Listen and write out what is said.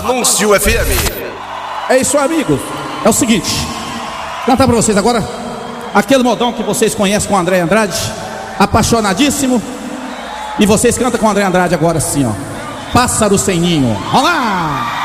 Anúncio FM. É isso, amigos. É o seguinte, cantar pra vocês agora aquele modão que vocês conhecem com o André Andrade, apaixonadíssimo. E vocês cantam com o André Andrade agora assim, ó. Pássaro sem ninho. Vamos lá!